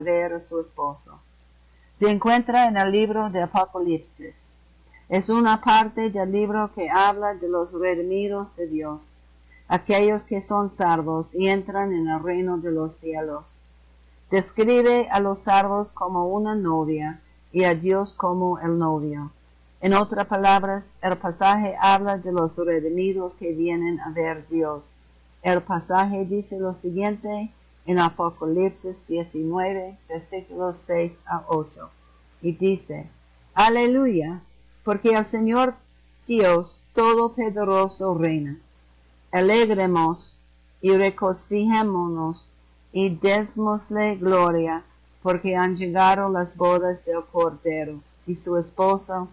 ver a su esposo. Se encuentra en el libro de Apocalipsis. Es una parte del libro que habla de los redimidos de Dios, aquellos que son salvos y entran en el reino de los cielos. Describe a los salvos como una novia y a Dios como el novio. En otras palabras, el pasaje habla de los redimidos que vienen a ver Dios. El pasaje dice lo siguiente en Apocalipsis 19, versículos 6 a 8. Y dice, Aleluya, porque el Señor Dios Todopoderoso reina. Alegremos y regocijémonos y démosle gloria, porque han llegado las bodas del Cordero, y su esposa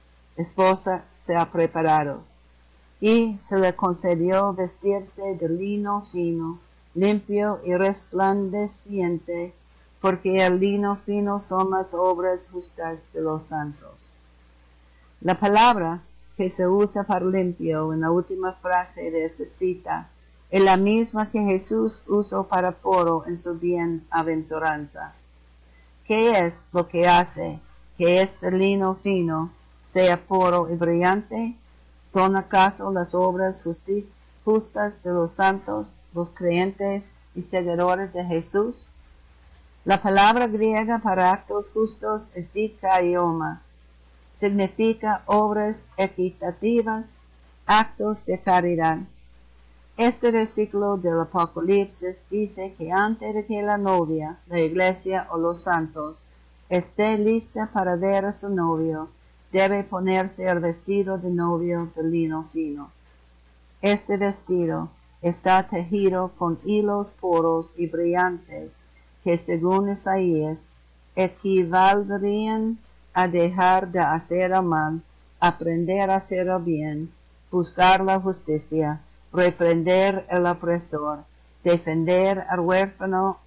se ha preparado. Y se le concedió vestirse de lino fino, limpio y resplandeciente, porque el lino fino son las obras justas de los santos. La palabra que se usa para limpio en la última frase de esta cita es la misma que Jesús usó para puro en su bienaventuranza. ¿Qué es lo que hace que este lino fino sea puro y brillante? ¿Son acaso las obras justas de los santos, los creyentes y seguidores de Jesús? La palabra griega para actos justos es dikaioma. Significa obras equitativas, actos de caridad. Este versículo del Apocalipsis dice que antes de que la novia, la iglesia o los santos, esté lista para ver a su novio, debe ponerse el vestido de novio de lino fino. Este vestido está tejido con hilos puros y brillantes que, según Isaías, equivaldrían a dejar de hacer el mal, aprender a hacer el bien, buscar la justicia, reprender al opresor, defender al huérfano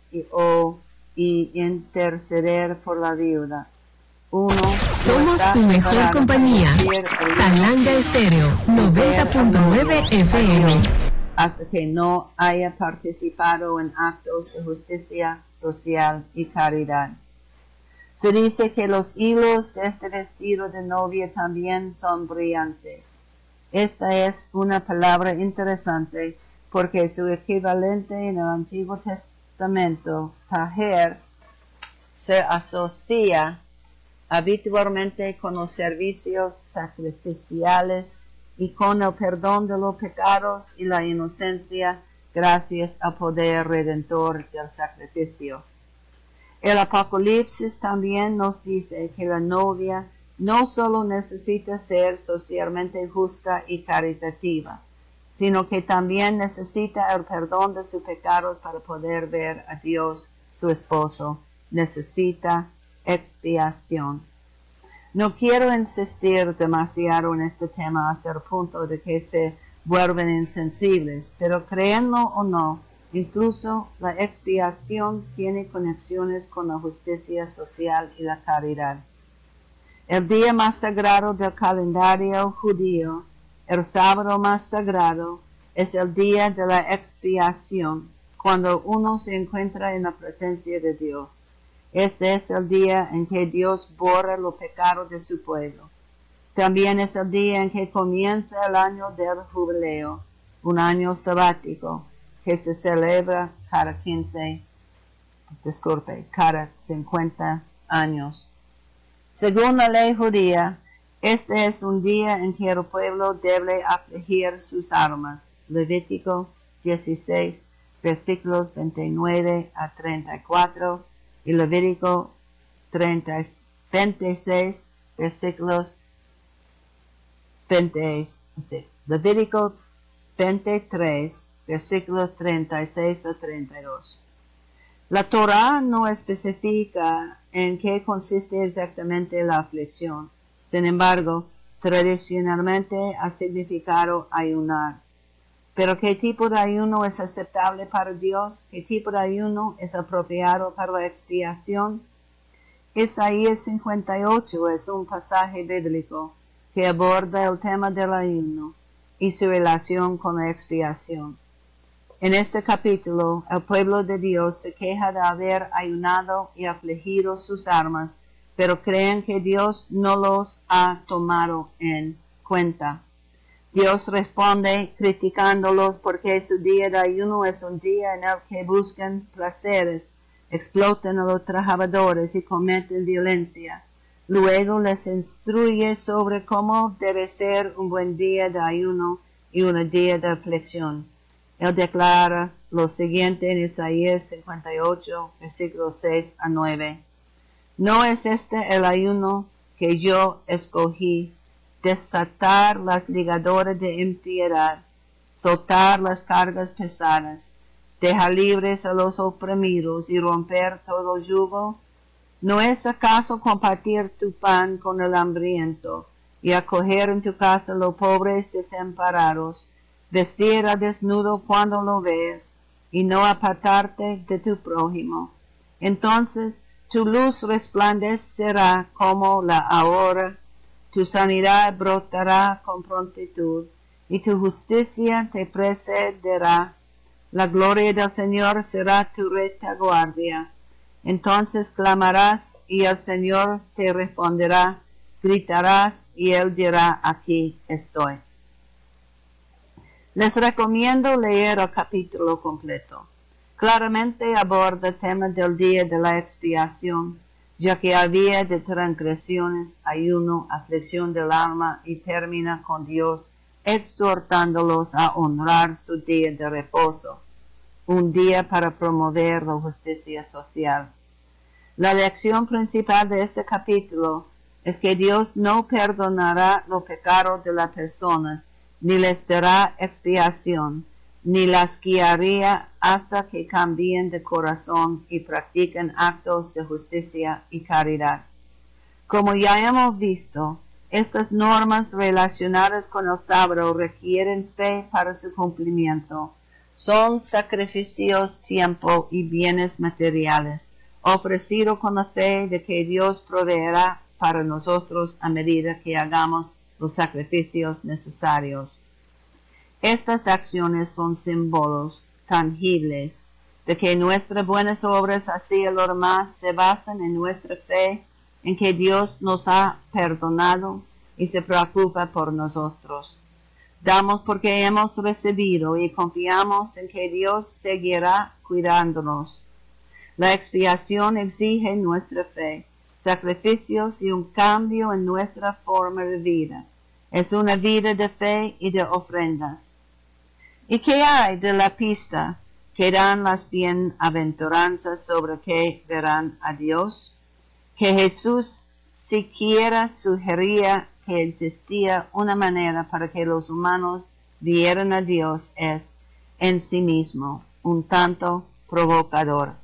y interceder por la viuda. Somos tu mejor compañía. Talanga Estéreo 90.9 FM. Hasta que no haya participado en actos de justicia social y caridad. Se dice que los hilos de este vestido de novia también son brillantes. Esta es una palabra interesante porque su equivalente en el Antiguo Testamento, tajer, se asocia habitualmente con los servicios sacrificiales y con el perdón de los pecados y la inocencia gracias al poder redentor del sacrificio. El Apocalipsis también nos dice que la novia no solo necesita ser socialmente justa y caritativa, sino que también necesita el perdón de sus pecados para poder ver a Dios, su esposo. Necesita expiación. No quiero insistir demasiado en este tema hasta el punto de que se vuelven insensibles, pero créanlo o no, incluso la expiación tiene conexiones con la justicia social y la caridad. El día más sagrado del calendario judío, el sábado más sagrado, es el día de la expiación, cuando uno se encuentra en la presencia de Dios. Este es el día en que Dios borra los pecados de su pueblo. También es el día en que comienza el año del jubileo, un año sabático, que se celebra cada 50 años. Según la ley judía, este es un día en que el pueblo debe afligir sus almas. Levítico 16, versículos 29 a 34, y Levítico 26, versículos Levítico 23, versículos 36 a 32. La Torá no especifica en qué consiste exactamente la aflicción. Sin embargo, tradicionalmente ha significado ayunar. Pero ¿qué tipo de ayuno es aceptable para Dios? ¿Qué tipo de ayuno es apropiado para la expiación? Isaías 58 es un pasaje bíblico que aborda el tema del ayuno y su relación con la expiación. En este capítulo, el pueblo de Dios se queja de haber ayunado y afligido sus almas, pero creen que Dios no los ha tomado en cuenta. Dios responde criticándolos porque su día de ayuno es un día en el que buscan placeres, explotan a los trabajadores y cometen violencia. Luego les instruye sobre cómo debe ser un buen día de ayuno y un día de aflicción. Él declara lo siguiente en Isaías 58, versículos 6 a 9. ¿No es este el ayuno que yo escogí? Desatar las ligaduras de impiedad, soltar las cargas pesadas, dejar libres a los oprimidos y romper todo yugo. ¿No es acaso compartir tu pan con el hambriento y acoger en tu casa los pobres desamparados, vestir al desnudo cuando lo ves y no apartarte de tu prójimo? Entonces tu luz resplandecerá como la aurora, tu sanidad brotará con prontitud, y tu justicia te precederá. La gloria del Señor será tu retaguardia. Entonces clamarás, y el Señor te responderá, gritarás, y Él dirá, aquí estoy. Les recomiendo leer el capítulo completo. Claramente aborda el tema del día de la expiación, ya que había de transgresiones, ayuno, aflicción del alma, y termina con Dios exhortándolos a honrar su día de reposo, un día para promover la justicia social. La lección principal de este capítulo es que Dios no perdonará los pecados de las personas, ni les dará expiación, ni las guiaría hasta que cambien de corazón y practiquen actos de justicia y caridad. Como ya hemos visto, estas normas relacionadas con el sábado requieren fe para su cumplimiento. Son sacrificios, tiempo y bienes materiales, ofrecidos con la fe de que Dios proveerá para nosotros a medida que hagamos los sacrificios necesarios. Estas acciones son símbolos tangibles de que nuestras buenas obras hacia lo demás se basan en nuestra fe en que Dios nos ha perdonado y se preocupa por nosotros. Damos porque hemos recibido y confiamos en que Dios seguirá cuidándonos. La expiación exige nuestra fe, sacrificios y un cambio en nuestra forma de vida. Es una vida de fe y de ofrendas. ¿Y qué hay de la pista que dan las bienaventuranzas sobre que verán a Dios? Que Jesús siquiera sugería que existía una manera para que los humanos vieran a Dios es, en sí mismo, un tanto provocador.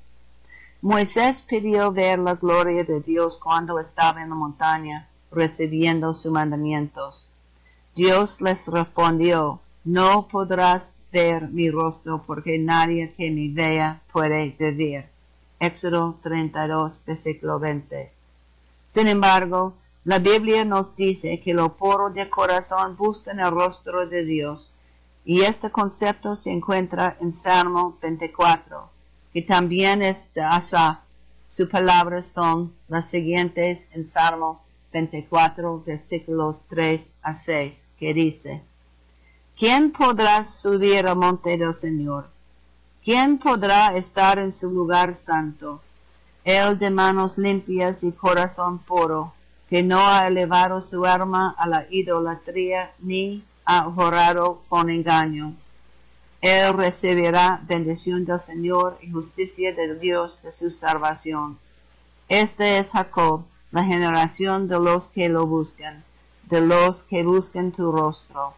Moisés pidió ver la gloria de Dios cuando estaba en la montaña recibiendo sus mandamientos. Dios les respondió, no podrás ver mi rostro porque nadie que me vea puede vivir. Éxodo 32, versículo 20. Sin embargo, la Biblia nos dice que los puros de corazón buscan el rostro de Dios, y este concepto se encuentra en Salmo 24, que también es de Asaf. Sus palabras son las siguientes en Salmo 24, versículos 3 a 6, que dice, ¿quién podrá subir al monte del Señor? ¿Quién podrá estar en su lugar santo? Él de manos limpias y corazón puro, que no ha elevado su alma a la idolatría ni ha jurado con engaño. Él recibirá bendición del Señor y justicia del Dios de su salvación. Este es Jacob, la generación de los que lo buscan, de los que buscan tu rostro.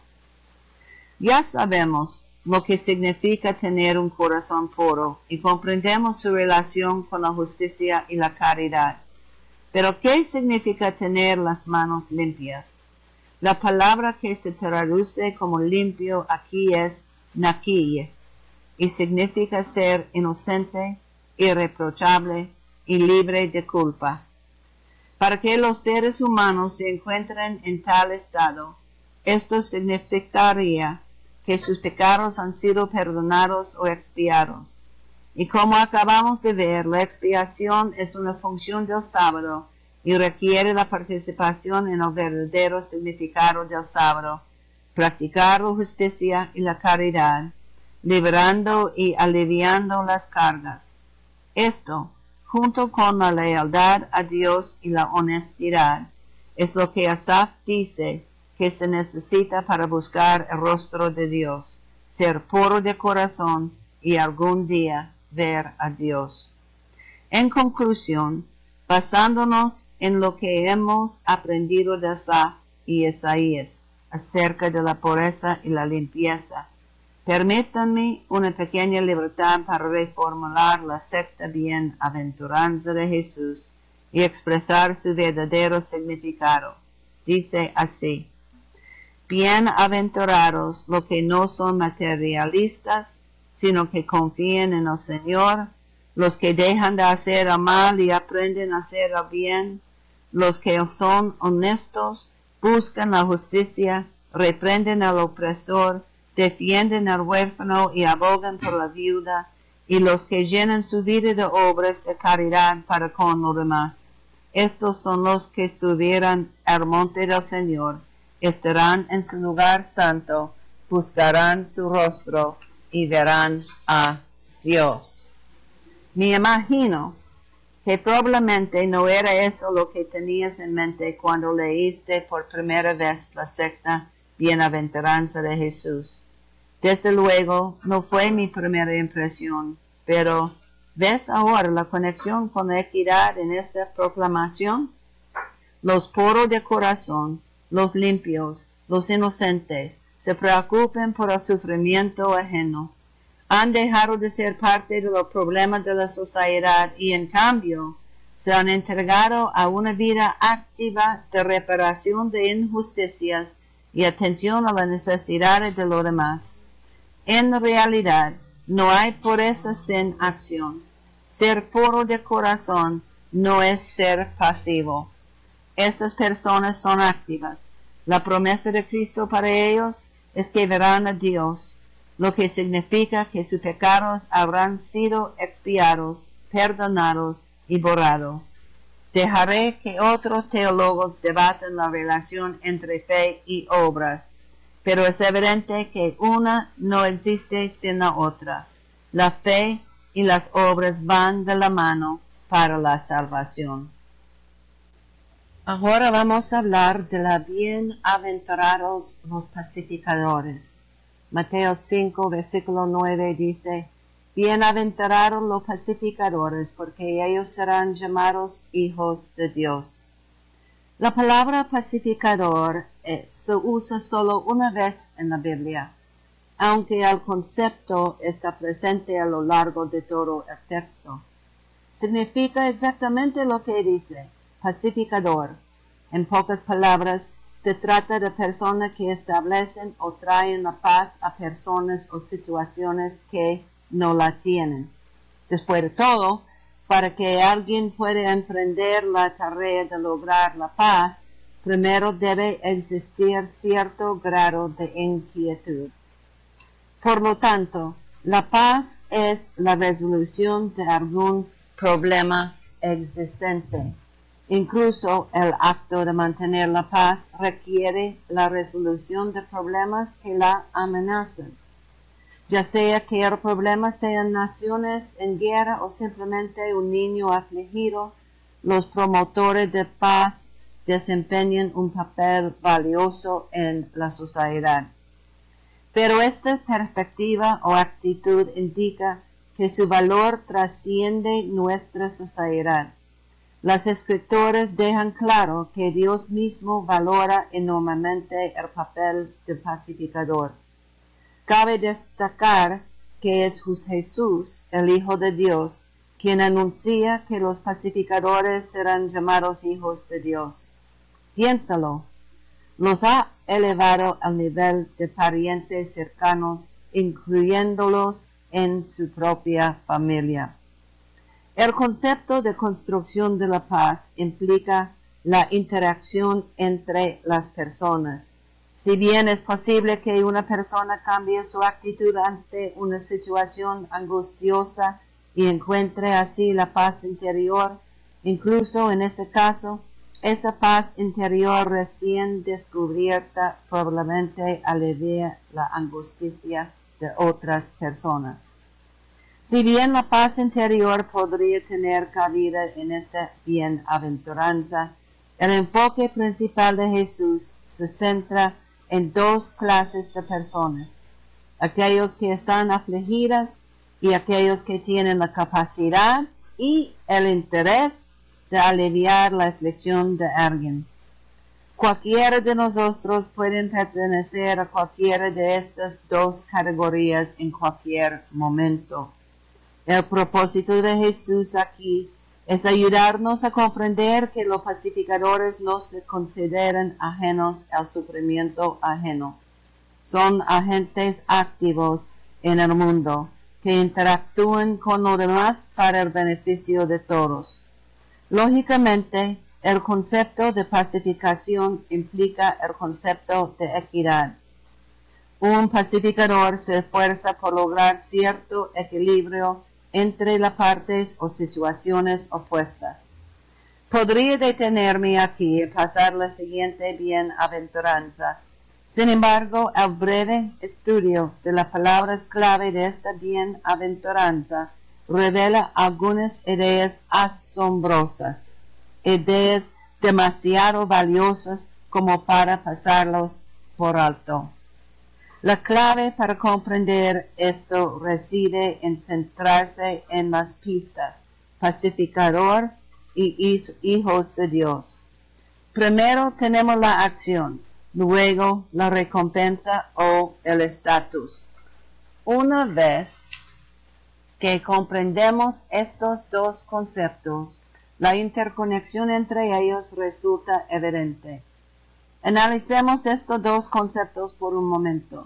Ya sabemos lo que significa tener un corazón puro y comprendemos su relación con la justicia y la caridad. Pero ¿qué significa tener las manos limpias? La palabra que se traduce como limpio aquí es naqui y significa ser inocente, irreprochable y libre de culpa. Para que los seres humanos se encuentren en tal estado, esto significaría que sus pecados han sido perdonados o expiados. Y como acabamos de ver, la expiación es una función del sábado y requiere la participación en el verdadero significado del sábado, practicar la justicia y la caridad, liberando y aliviando las cargas. Esto, junto con la lealtad a Dios y la honestidad, es lo que Asaf dice que se necesita para buscar el rostro de Dios, ser puro de corazón y algún día ver a Dios. En conclusión, basándonos en lo que hemos aprendido de Asaf y Isaías acerca de la pureza y la limpieza, permítanme una pequeña libertad para reformular la sexta bienaventuranza de Jesús y expresar su verdadero significado. Dice así: bienaventurados los que no son materialistas, sino que confían en el Señor, los que dejan de hacer el mal y aprenden a hacer el bien, los que son honestos, buscan la justicia, reprenden al opresor, defienden al huérfano y abogan por la viuda, y los que llenan su vida de obras de caridad para con los demás. Estos son los que subirán al monte del Señor, estarán en su lugar santo, buscarán su rostro y verán a Dios. Me imagino que probablemente no era eso lo que tenías en mente cuando leíste por primera vez la sexta bienaventuranza de Jesús. Desde luego, no fue mi primera impresión, pero ¿ves ahora la conexión con la equidad en esta proclamación? Los puros de corazón, los limpios, los inocentes, se preocupan por el sufrimiento ajeno. Han dejado de ser parte de los problemas de la sociedad y en cambio se han entregado a una vida activa de reparación de injusticias y atención a las necesidades de los demás. En realidad, no hay pureza sin acción. Ser puro de corazón no es ser pasivo. Estas personas son activas. La promesa de Cristo para ellos es que verán a Dios, lo que significa que sus pecados habrán sido expiados, perdonados y borrados. Dejaré que otros teólogos debatan la relación entre fe y obras, pero es evidente que una no existe sin la otra. La fe y las obras van de la mano para la salvación. Ahora vamos a hablar de la bienaventurados los pacificadores. Mateo 5, versículo 9 dice: bienaventurados los pacificadores, porque ellos serán llamados hijos de Dios. La palabra pacificador se usa solo una vez en la Biblia, aunque el concepto está presente a lo largo de todo el texto. Significa exactamente lo que dice: pacificador. En pocas palabras, se trata de personas que establecen o traen la paz a personas o situaciones que no la tienen. Después de todo, para que alguien pueda emprender la tarea de lograr la paz, primero debe existir cierto grado de inquietud. Por lo tanto, la paz es la resolución de algún problema existente. Incluso el acto de mantener la paz requiere la resolución de problemas que la amenazan. Ya sea que el problema sean naciones en guerra o simplemente un niño afligido, los promotores de paz desempeñan un papel valioso en la sociedad. Pero esta perspectiva o actitud indica que su valor trasciende nuestra sociedad. Las escrituras dejan claro que Dios mismo valora enormemente el papel del pacificador. Cabe destacar que es Jesús, el Hijo de Dios, quien anuncia que los pacificadores serán llamados hijos de Dios. Piénsalo, los ha elevado al nivel de parientes cercanos, incluyéndolos en su propia familia. El concepto de construcción de la paz implica la interacción entre las personas, Si bien es posible que una persona cambie su actitud ante una situación angustiosa y encuentre así la paz interior, incluso en ese caso, esa paz interior recién descubierta probablemente alivia la angustia de otras personas. Si bien la paz interior podría tener cabida en esta bienaventuranza, el enfoque principal de Jesús se centra en dos clases de personas: aquellos que están afligidas y aquellos que tienen la capacidad y el interés de aliviar la aflicción de alguien. Cualquiera de nosotros puede pertenecer a cualquiera de estas dos categorías en cualquier momento. El propósito de Jesús aquí es ayudarnos a comprender que los pacificadores no se consideran ajenos al sufrimiento ajeno. Son agentes activos en el mundo que interactúan con los demás para el beneficio de todos. Lógicamente, el concepto de pacificación implica el concepto de equidad. Un pacificador se esfuerza por lograr cierto equilibrio entre las partes o situaciones opuestas. Podría detenerme aquí y pasar la siguiente bienaventuranza. Sin embargo, el breve estudio de las palabras clave de esta bienaventuranza revela algunas ideas asombrosas, ideas demasiado valiosas como para pasarlos por alto. La clave para comprender esto reside en centrarse en las pistas, pacificador y hijos de Dios. Primero tenemos la acción, luego la recompensa o el estatus. Una vez que comprendemos estos dos conceptos, la interconexión entre ellos resulta evidente. Analicemos estos dos conceptos por un momento.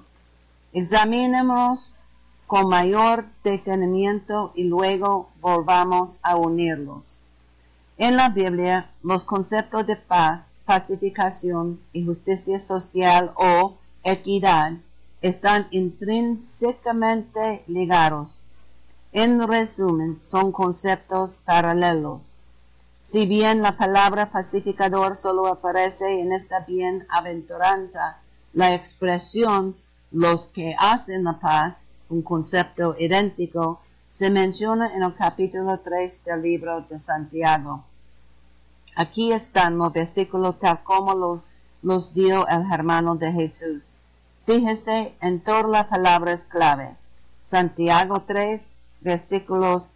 Examinemos con mayor detenimiento y luego volvamos a unirlos. En la Biblia, los conceptos de paz, pacificación y justicia social o equidad están intrínsecamente ligados. En resumen, son conceptos paralelos. Si bien la palabra pacificador solo aparece en esta bienaventuranza, la expresión los que hacen la paz, un concepto idéntico, se menciona en el capítulo 3 del libro de Santiago. Aquí están los versículos tal como los dio el hermano de Jesús. Fíjese en todas las palabras clave. Santiago 3, versículos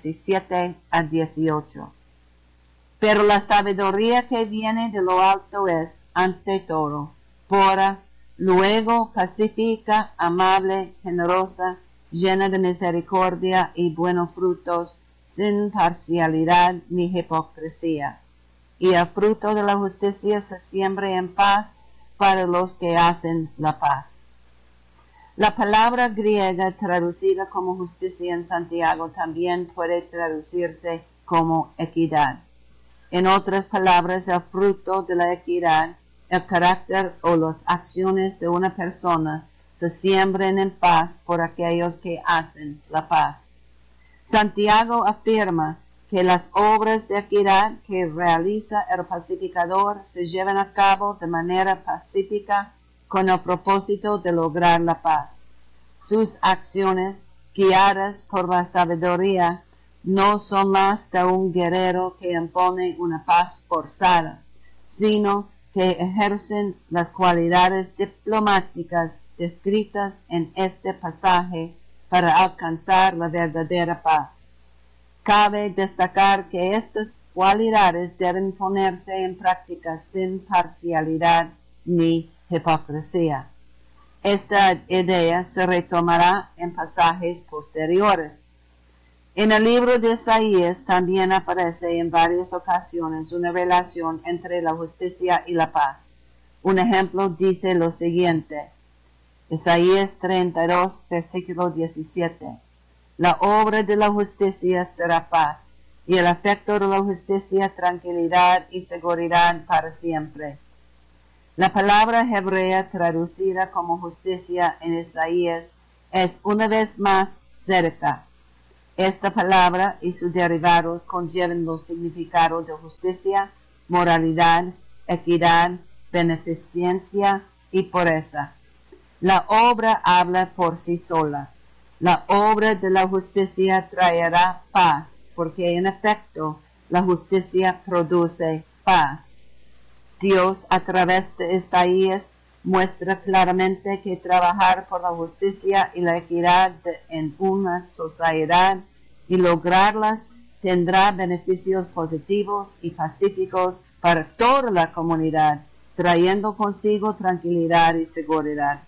17 a 18. Pero la sabiduría que viene de lo alto es, ante todo, pura, luego pacífica, amable, generosa, llena de misericordia y buenos frutos, sin parcialidad ni hipocresía. Y el fruto de la justicia se siembra en paz para los que hacen la paz. La palabra griega traducida como justicia en Santiago también puede traducirse como equidad. En otras palabras, el fruto de la equidad, el carácter o las acciones de una persona se siembran en paz por aquellos que hacen la paz. Santiago afirma que las obras de equidad que realiza el pacificador se llevan a cabo de manera pacífica con el propósito de lograr la paz. Sus acciones, guiadas por la sabiduría, no son las de un guerrero que impone una paz forzada, sino que ejercen las cualidades diplomáticas descritas en este pasaje para alcanzar la verdadera paz. Cabe destacar que estas cualidades deben ponerse en práctica sin parcialidad ni hipocresía. Esta idea se retomará en pasajes posteriores. En el libro de Isaías también aparece en varias ocasiones una relación entre la justicia y la paz. Un ejemplo dice lo siguiente: Isaías 32, versículo 17. La obra de la justicia será paz, y el efecto de la justicia tranquilidad y seguridad para siempre. La palabra hebrea traducida como justicia en Isaías es una vez más cerca. Esta palabra y sus derivados conllevan los significados de justicia, moralidad, equidad, beneficencia y pureza. La obra habla por sí sola. La obra de la justicia traerá paz, porque en efecto la justicia produce paz. Dios, a través de Isaías, muestra claramente que trabajar por la justicia y la equidad en una sociedad y lograrlas tendrá beneficios positivos y pacíficos para toda la comunidad, trayendo consigo tranquilidad y seguridad.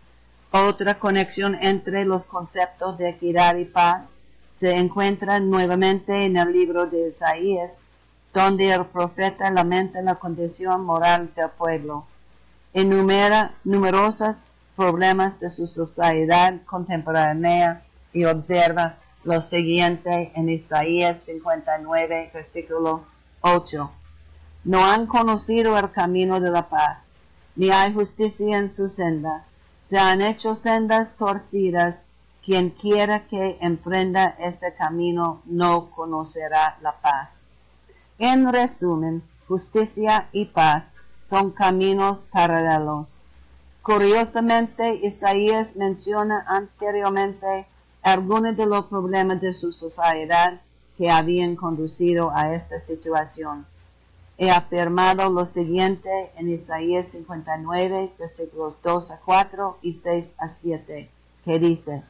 Otra conexión entre los conceptos de equidad y paz se encuentra nuevamente en el libro de Isaías, donde el profeta lamenta la condición moral del pueblo. Enumera numerosos problemas de su sociedad contemporánea y observa lo siguiente en Isaías 59, versículo 8. No han conocido el camino de la paz, ni hay justicia en su senda. Se han hecho sendas torcidas. Quien quiera que emprenda ese camino no conocerá la paz. En resumen, justicia y paz son caminos paralelos. Curiosamente, Isaías menciona anteriormente algunos de los problemas de su sociedad que habían conducido a esta situación. He afirmado lo siguiente en Isaías 59, versículos 2 a 4 y 6 a 7, que dice: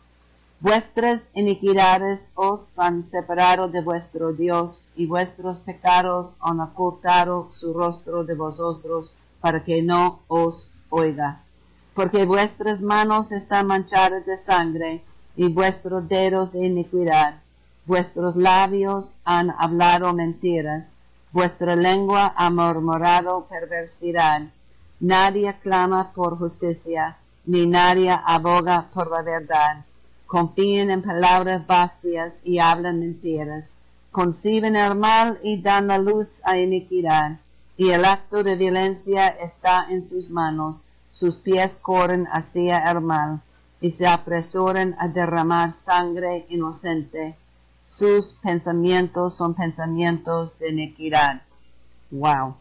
Vuestras iniquidades os han separado de vuestro Dios, y vuestros pecados han ocultado su rostro de vosotros, para que no os oiga. Porque vuestras manos están manchadas de sangre, y vuestros dedos de iniquidad. Vuestros labios han hablado mentiras, vuestra lengua ha murmurado perversidad. Nadie clama por justicia, ni nadie aboga por la verdad. Confían en palabras vacías y hablan mentiras. Conciben el mal y dan la luz a iniquidad. Y el acto de violencia está en sus manos. Sus pies corren hacia el mal, y se apresuran a derramar sangre inocente. Sus pensamientos son pensamientos de iniquidad. Wow.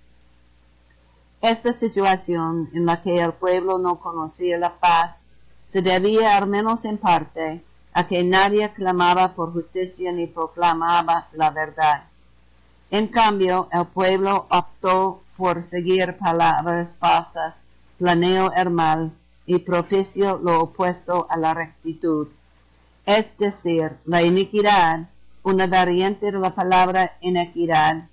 Esta situación en la que el pueblo no conocía la paz se debía, al menos en parte, a que nadie clamaba por justicia ni proclamaba la verdad. En cambio, el pueblo optó por seguir palabras falsas, planeó el mal y propició lo opuesto a la rectitud. Es decir, la iniquidad, una variante de la palabra iniquidad,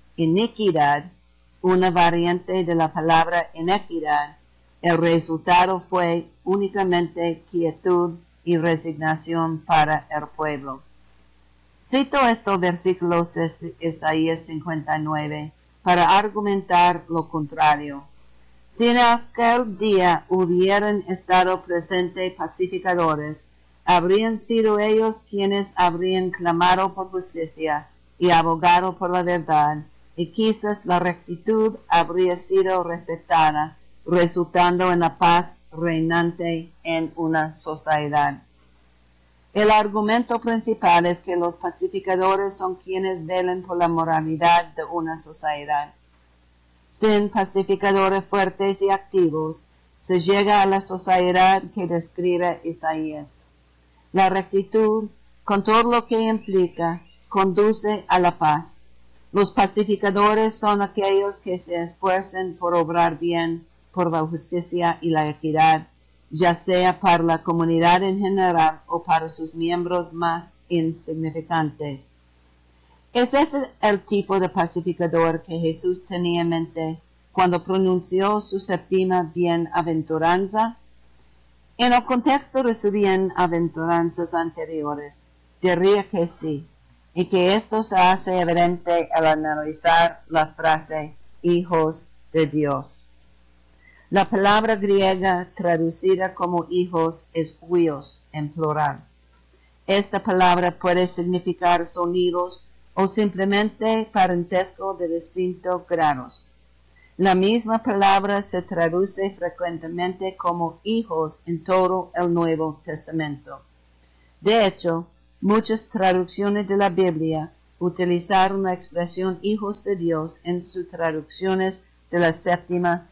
una variante de la palabra inequidad. El resultado fue únicamente quietud y resignación para el pueblo. Cito estos versículos de Isaías 59 para argumentar lo contrario. Si en aquel día hubieran estado presentes pacificadores, habrían sido ellos quienes habrían clamado por justicia y abogado por la verdad, y quizás la rectitud habría sido respetada, resultando en la paz reinante en una sociedad. El argumento principal es que los pacificadores son quienes velan por la moralidad de una sociedad. Sin pacificadores fuertes y activos, se llega a la sociedad que describe Isaías. La rectitud, con todo lo que implica, conduce a la paz. Los pacificadores son aquellos que se esfuerzan por obrar bien, por la justicia y la equidad, ya sea para la comunidad en general o para sus miembros más insignificantes. ¿Es ese el tipo de pacificador que Jesús tenía en mente cuando pronunció su séptima bienaventuranza? En el contexto de sus bienaventuranzas anteriores, diría que sí, y que esto se hace evidente al analizar la frase hijos de Dios. La palabra griega traducida como hijos es huios en plural. Esta palabra puede significar sonidos o simplemente parentesco de distintos grados. La misma palabra se traduce frecuentemente como hijos en todo el Nuevo Testamento. De hecho, muchas traducciones de la Biblia utilizaron la expresión hijos de Dios en sus traducciones de la séptima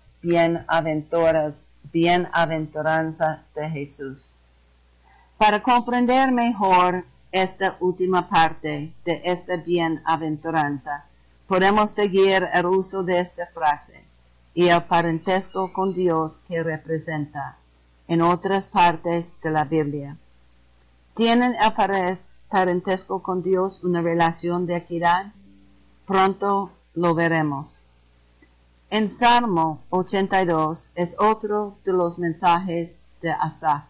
bienaventuranza de Jesús. Para comprender mejor esta última parte de esta bienaventuranza, podemos seguir el uso de esta frase y el parentesco con Dios que representa en otras partes de la Biblia. ¿Tienen el parentesco con Dios una relación de equidad? Pronto lo veremos. En Salmo 82 es otro de los mensajes de Asaf.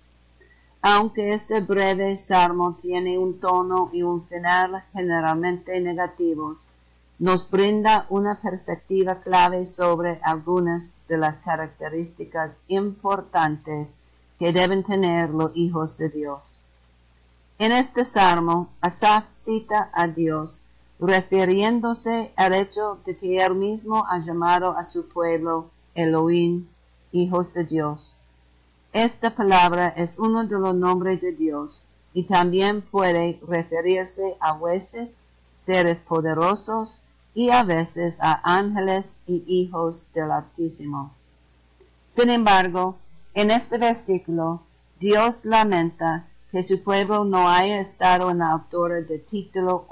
Aunque este breve salmo tiene un tono y un final generalmente negativos, nos brinda una perspectiva clave sobre algunas de las características importantes que deben tener los hijos de Dios. En este salmo, Asaf cita a Dios, refiriéndose al hecho de que él mismo ha llamado a su pueblo Elohim, hijos de Dios. Esta palabra es uno de los nombres de Dios y también puede referirse a jueces, seres poderosos y a veces a ángeles y hijos del Altísimo. Sin embargo, en este versículo, Dios lamenta que su pueblo no haya estado en la altura del título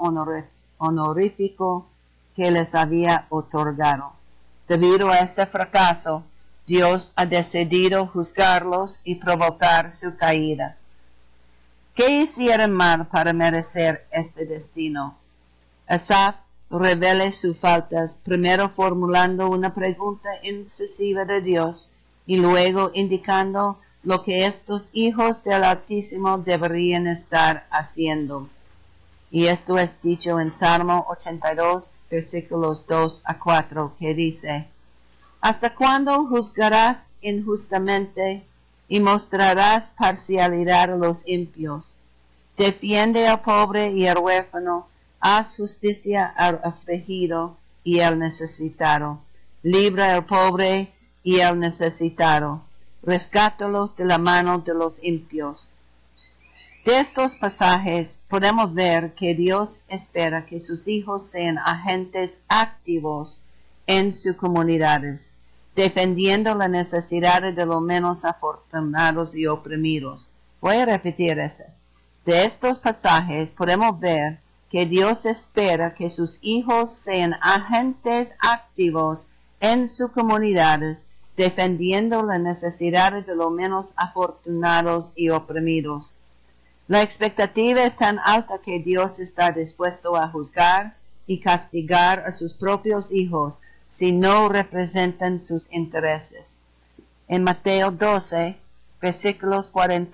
honorífico que les había otorgado. Debido a este fracaso, Dios ha decidido juzgarlos y provocar su caída. ¿Qué hicieron mal para merecer este destino? Asaf revela sus faltas, primero formulando una pregunta incisiva de Dios y luego indicando lo que estos hijos del Altísimo deberían estar haciendo. Y esto es dicho en Salmo 82, versículos 2 a 4, que dice: ¿Hasta cuándo juzgarás injustamente y mostrarás parcialidad a los impios? Defiende al pobre y al huérfano, haz justicia al afligido y al necesitado. Libra al pobre y al necesitado. Rescátalos de la mano de los impios. De estos pasajes podemos ver que Dios espera que sus hijos sean agentes activos en sus comunidades, defendiendo las necesidades de los menos afortunados y oprimidos. Voy a repetir eso. De estos pasajes podemos ver que Dios espera que sus hijos sean agentes activos en sus comunidades, defendiendo las necesidades de los menos afortunados y oprimidos. La expectativa es tan alta que Dios está dispuesto a juzgar y castigar a sus propios hijos si no representan sus intereses. En Mateo 12, versículos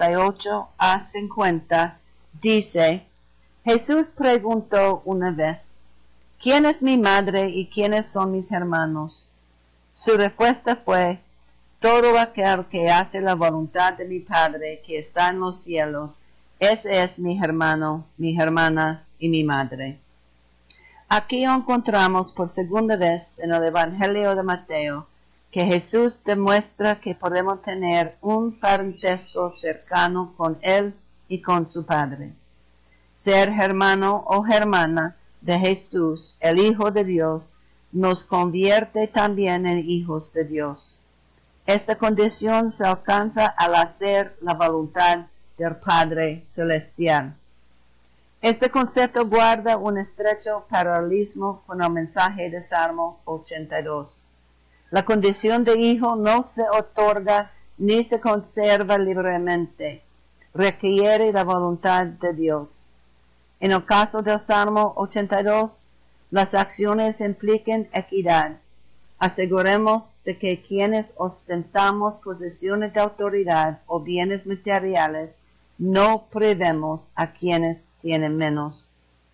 48 a 50, dice: Jesús preguntó una vez: ¿Quién es mi madre y quiénes son mis hermanos? Su respuesta fue: todo aquel que hace la voluntad de mi Padre que está en los cielos, ese es mi hermano, mi hermana y mi madre. Aquí encontramos por segunda vez en el Evangelio de Mateo que Jesús demuestra que podemos tener un parentesco cercano con Él y con su Padre. Ser hermano o hermana de Jesús, el Hijo de Dios, nos convierte también en hijos de Dios. Esta condición se alcanza al hacer la voluntad del Padre Celestial. Este concepto guarda un estrecho paralelismo con el mensaje de Salmo 82. La condición de hijo no se otorga ni se conserva libremente, requiere la voluntad de Dios. En el caso del Salmo 82, las acciones implican equidad. Aseguremos de que quienes ostentamos posiciones de autoridad o bienes materiales no privemos a quienes tienen menos.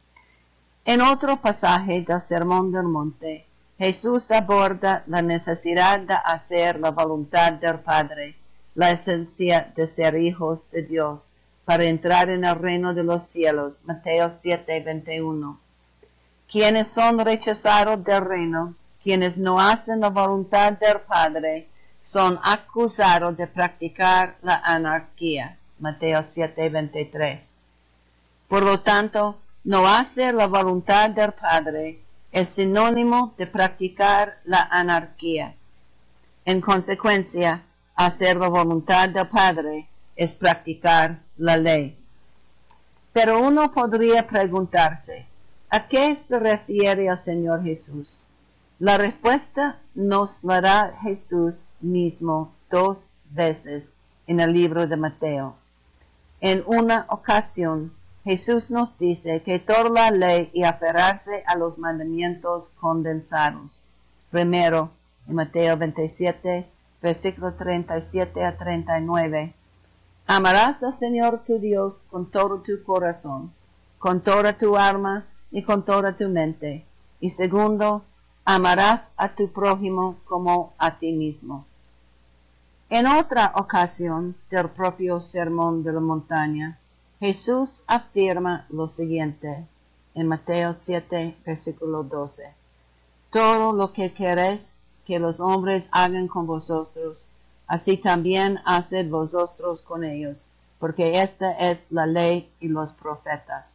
En otro pasaje del Sermón del Monte, Jesús aborda la necesidad de hacer la voluntad del Padre, la esencia de ser hijos de Dios, para entrar en el reino de los cielos. Mateo 7:21. Quienes son rechazados del reino, quienes no hacen la voluntad del Padre son acusados de practicar la anarquía. Mateo 7:23. Por lo tanto, no hacer la voluntad del Padre es sinónimo de practicar la anarquía. En consecuencia, hacer la voluntad del Padre es practicar la ley. Pero uno podría preguntarse, ¿a qué se refiere el Señor Jesús? La respuesta nos la da Jesús mismo 2 veces en el libro de Mateo. En una ocasión, Jesús nos dice que toda la ley y aferrarse a los mandamientos condensados. Primero, en Mateo 27, versículos 37 a 39. Amarás al Señor tu Dios con todo tu corazón, con toda tu alma y con toda tu mente. Y segundo, amarás a tu prójimo como a ti mismo. En otra ocasión del propio Sermón de la Montaña, Jesús afirma lo siguiente, en Mateo 7, versículo 12. Todo lo que queréis que los hombres hagan con vosotros, así también haced vosotros con ellos, porque esta es la ley y los profetas.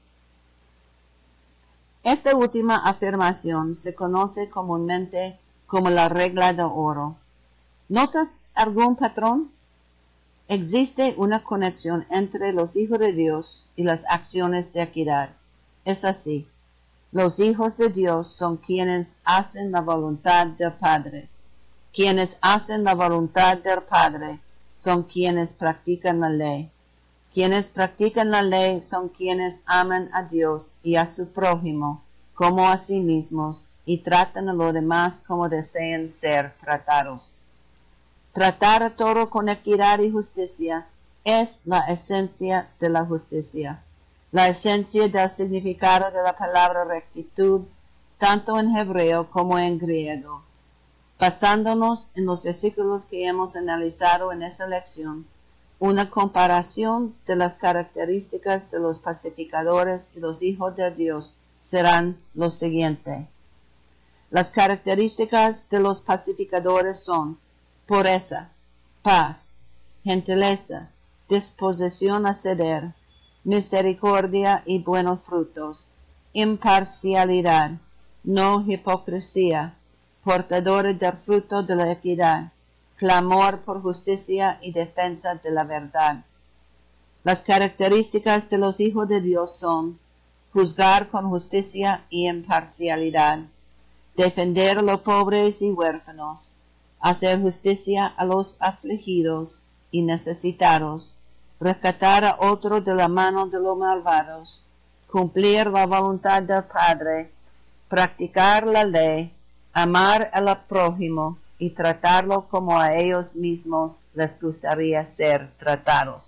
Esta última afirmación se conoce comúnmente como la regla de oro. ¿Notas algún patrón? Existe una conexión entre los hijos de Dios y las acciones de equidad. Es así. Los hijos de Dios son quienes hacen la voluntad del Padre. Quienes hacen la voluntad del Padre son quienes practican la ley. Quienes practican la ley son quienes aman a Dios y a su prójimo como a sí mismos y tratan a los demás como desean ser tratados. Tratar a todo con equidad y justicia es la esencia de la justicia, la esencia del significado de la palabra rectitud, tanto en hebreo como en griego. Basándonos en los versículos que hemos analizado en esta lección, una comparación de las características de los pacificadores y los hijos de Dios serán lo siguiente. Las características de los pacificadores son pureza, paz, gentileza, disposición a ceder, misericordia y buenos frutos, imparcialidad, no hipocresía, portadores del fruto de la equidad, clamor por justicia y defensa de la verdad. Las características de los hijos de Dios son juzgar con justicia y imparcialidad, defender a los pobres y huérfanos, hacer justicia a los afligidos y necesitados, rescatar a otros de la mano de los malvados, cumplir la voluntad del Padre, practicar la ley, amar al prójimo y tratarlo como a ellos mismos les gustaría ser tratados.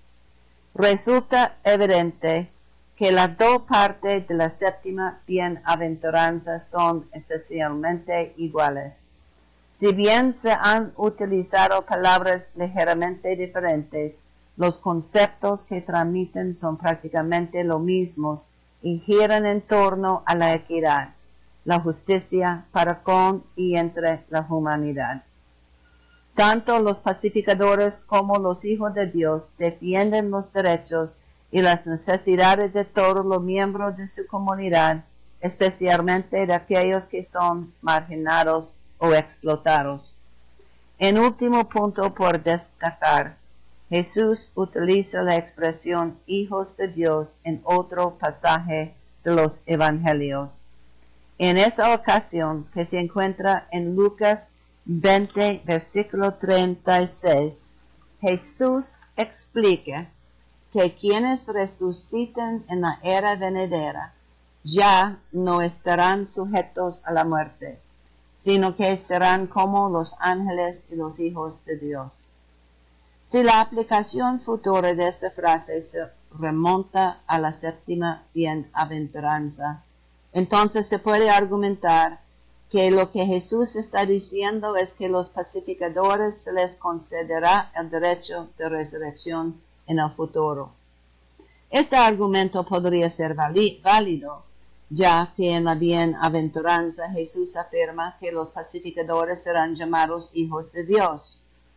Resulta evidente que las dos partes de la séptima bienaventuranza son esencialmente iguales. Si bien se han utilizado palabras ligeramente diferentes, los conceptos que transmiten son prácticamente los mismos y giran en torno a la equidad, la justicia para con y entre la humanidad. Tanto los pacificadores como los hijos de Dios defienden los derechos y las necesidades de todos los miembros de su comunidad, especialmente de aquellos que son marginados o explotados. En último punto por destacar, Jesús utiliza la expresión hijos de Dios en otro pasaje de los evangelios. En esa ocasión, que se encuentra en Lucas 20, versículo 36, Jesús explica que quienes resuciten en la era venidera ya no estarán sujetos a la muerte, sino que serán como los ángeles y los hijos de Dios. Si la aplicación futura de esta frase se remonta a la séptima bienaventuranza, entonces se puede argumentar que lo que Jesús está diciendo es que los pacificadores se les concederá el derecho de resurrección en el futuro. Este argumento podría ser válido, ya que en la bienaventuranza Jesús afirma que los pacificadores serán llamados hijos de Dios.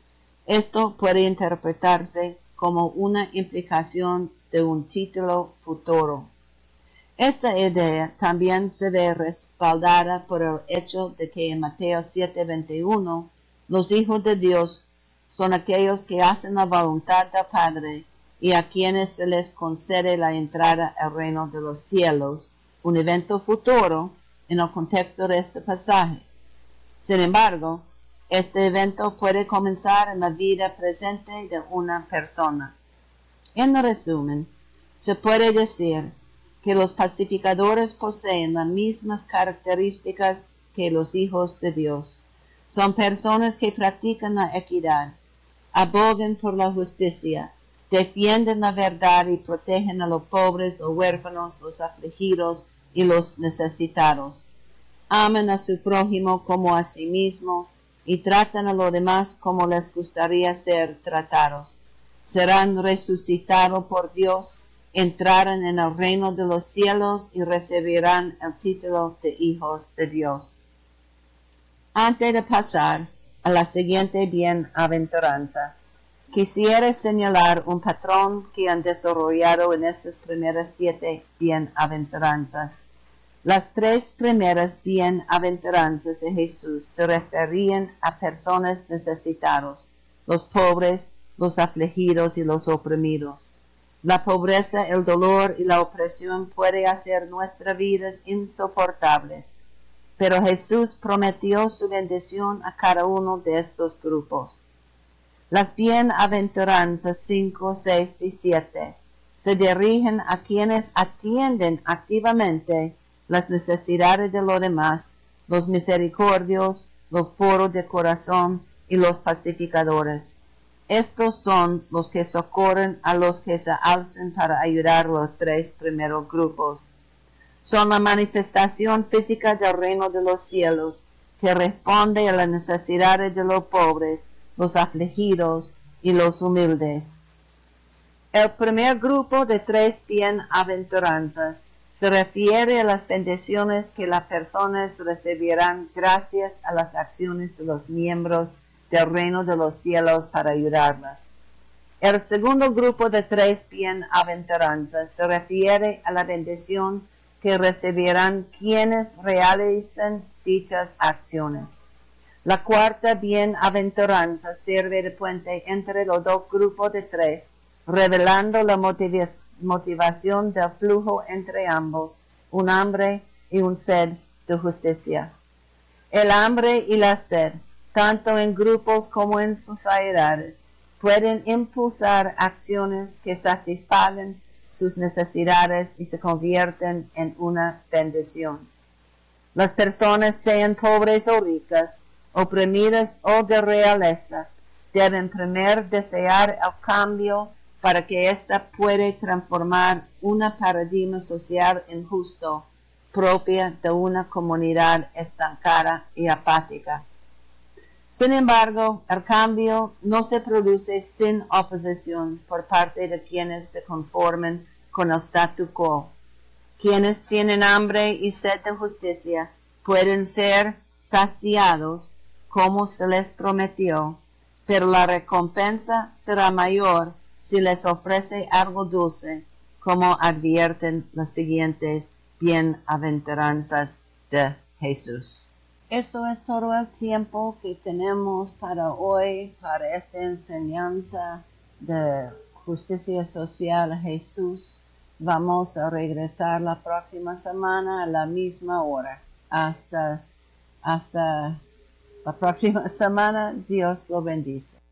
Esto puede interpretarse como una implicación de un título futuro. Esta idea también se ve respaldada por el hecho de que en Mateo 7:21 los hijos de Dios son aquellos que hacen la voluntad del Padre y a quienes se les concede la entrada al reino de los cielos, un evento futuro en el contexto de este pasaje. Sin embargo, este evento puede comenzar en la vida presente de una persona. En resumen, se puede decir que los pacificadores poseen las mismas características que los hijos de Dios. Son personas que practican la equidad, abogan por la justicia, defienden la verdad y protegen a los pobres, los huérfanos, los afligidos y los necesitados. Aman a su prójimo como a sí mismos y tratan a los demás como les gustaría ser tratados. Serán resucitados por Dios, entrarán en el reino de los cielos y recibirán el título de hijos de Dios. Antes de pasar a la siguiente bienaventuranza, quisiera señalar un patrón que han desarrollado en estas primeras 7 bienaventuranzas. Las 3 primeras bienaventuranzas de Jesús se referían a personas necesitados, los pobres, los afligidos y los oprimidos. La pobreza, el dolor y la opresión pueden hacer nuestras vidas insoportables, pero Jesús prometió su bendición a cada uno de estos grupos. Las bienaventuranzas 5, 6 y 7 se dirigen a quienes atienden activamente las necesidades de los demás, los misericordios, los puros de corazón y los pacificadores. Estos son los que socorren a los que se alzan para ayudar a los 3 primeros grupos. Son la manifestación física del reino de los cielos, que responde a las necesidades de los pobres, los afligidos y los humildes. El primer grupo de 3 bienaventuranzas se refiere a las bendiciones que las personas recibirán gracias a las acciones de los miembros del reino de los cielos para ayudarlas. El segundo grupo de 3 bienaventuranzas se refiere a la bendición que recibirán quienes realicen dichas acciones. La cuarta bienaventuranza sirve de puente entre los 2 grupos de 3, revelando la motivación del flujo entre ambos, un hambre y un sed de justicia. El hambre y la sed, tanto en grupos como en sociedades, pueden impulsar acciones que satisfagan sus necesidades y se convierten en una bendición. Las personas, sean pobres o ricas, oprimidas o de realeza, deben primero desear el cambio para que ésta pueda transformar una paradigma social injusto propia de una comunidad estancada y apática. Sin embargo, el cambio no se produce sin oposición por parte de quienes se conforman con el statu quo. Quienes tienen hambre y sed de justicia pueden ser saciados como se les prometió, pero la recompensa será mayor si les ofrece algo dulce, como advierten las siguientes bienaventuranzas de Jesús. Esto es todo el tiempo que tenemos para hoy, para esta enseñanza de justicia social a Jesús. Vamos a regresar la próxima semana a la misma hora. Hasta la próxima semana. Dios lo bendice.